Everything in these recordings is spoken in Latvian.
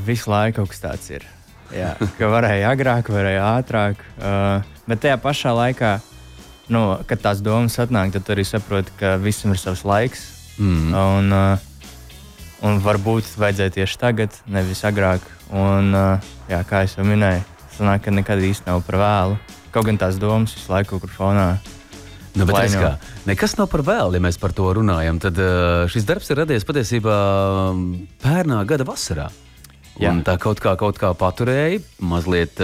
visu laiku kaut kas tāds ir. Jā, ka varēja agrāk, varēja ātrāk, bet tajā pašā laikā, kad tās domas atnāk, tad arī saproti, ka visam ir savs laiks. Un varbūt vajadzēja tieši tagad, nevis agrāk. Un, kā es jau minēju, sanāk, ka nekad īsti nav par vēlu. Kaut gan tās domas visu laiku kaut kur fonā. Bet nekas nav par vēlu, ja mēs par to runājam. Tad šis darbs ir radies patiesībā pērnā gada vasarā. Jā. Un tā kaut kā paturēja, mazliet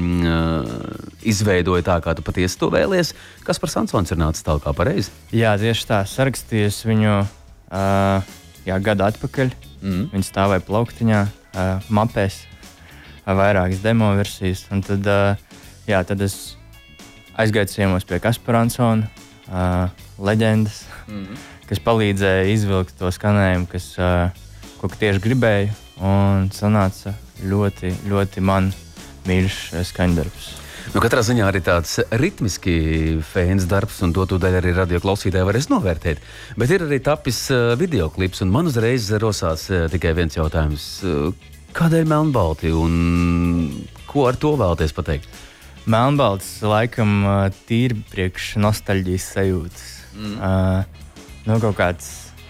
izveidoja tā, kā tu patiesi to vēlies. Kaspars Ansons ir nācis tālāk pareizi? Jā, tieši tā. Sarakstījis viņu gadu atpakaļ. Viņš stāvēja plauktiņā, mapēs, vairākas demo versijas. Un tad es aizgāju ciemos pie Kaspara Ansona, leģendas, kas palīdzēja izvilkt to skanējumu, kas ko tieši gribēju. Un sanāca ļoti, ļoti man mīļš skaņdarbs. Katrā ziņā arī tāds ritmiski fēns darbs, un to daļu arī radio klausītāji varēs novērtēt. Bet ir arī tapis videoklips, un man uzreiz rosās tikai viens jautājums. Kādēļ melnbalti, un ko ar to vēlaties pateikt? Melnbalts laikam tīri priekš nostalģijas sajūtas. Kaut kāds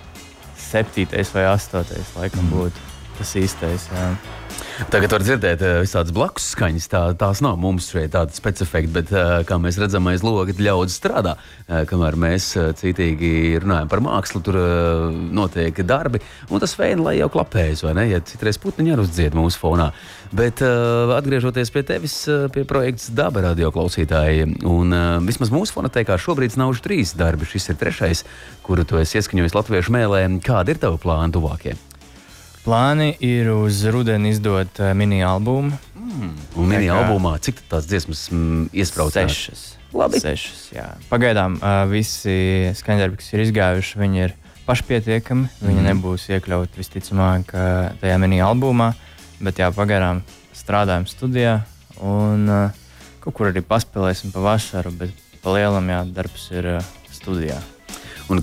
7. vai 8. laikam būtu tas īstais, jā. Tagad var dzirdēt visādas blakus skaņas, tās nav mums šeit tāda specifekta, bet, kā mēs redzam, aiz loga ļaudis strādā. Kamēr mēs citīgi runājam par mākslu, tur notiek darbi, un tas fēni, lai jau klapējas, vai ne? Ja citreiz putniņi arī uzdzied mūsu fonā. Bet atgriežoties pie tevis, pie projekts Daba radio klausītāji, un vismaz mūsu fonotekā šobrīd snauž 3 darbi. Šis ir 3, kuru tu esi ieskaņojis latviešu mēlē. Kādi ir tavi plāni tuvākie? Plāni ir uz rudeni izdot mini-albumu. Un mini-albumā cik tās dziesmas iespraucās? 6. Labi. 6, jā. Pagaidām visi skaņdarbi, kas ir izgājuši, viņi ir pašpietiekami. Viņi nebūs iekļauti visticamāk tajā mini-albumā, bet jā, pagaidām strādājam studijā un kaut kur arī paspēlēsim pa vasaru, bet pa lielam, jā, darbs ir studijā.